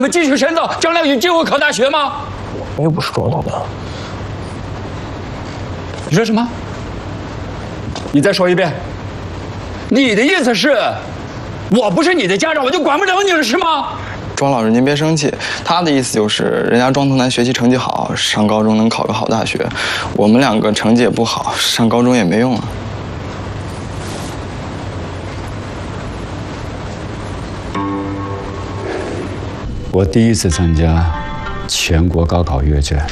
我们继续深造，将来有机会考大学吗？ 我又不是装的。 你说什么？你再说一遍。你的意思是，我不是你的家长，我就管不了你了，是吗？ 庄老师，您别生气，他的意思就是，人家庄头南学习成绩好，上高中能考个好大学，我们两个成绩也不好，上高中也没用啊。 我第一次参加全国高考阅卷，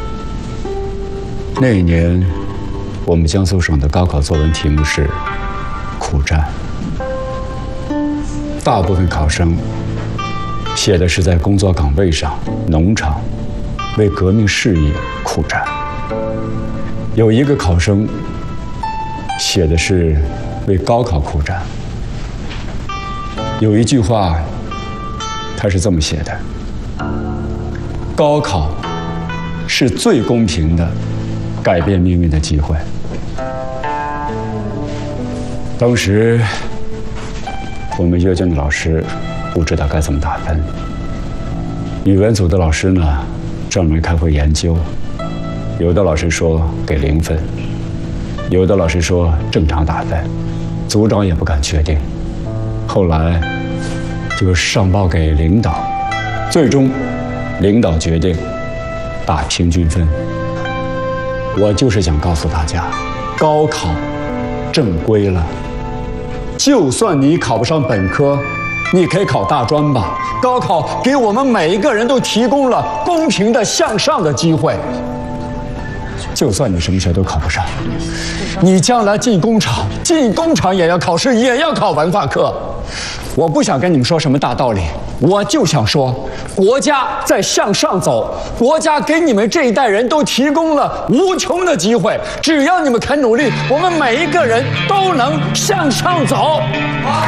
那一年，我们江苏省的高考作文题目是苦战，大部分考生写的是在工作岗位上、农场为革命事业苦战。有一个考生写的是为高考苦战。有一句话，他是这么写的：高考是最公平的改变命运的机会。当时我们阅卷的老师不知道该怎么打分，语文组的老师呢专门开会研究，有的老师说给0分，有的老师说正常打分，组长也不敢确定。后来就上报给领导，最终领导决定打平均分。我就是想告诉大家，高考正规了，就算你考不上本科，你可以考大专吧。高考给我们每一个人都提供了公平的向上的机会。就算你什么学都考不上，你将来进工厂也要考试，也要考文化课。我不想跟你们说什么大道理，我就想说，国家在向上走，国家给你们这一代人都提供了无穷的机会，只要你们肯努力，我们每一个人都能向上走。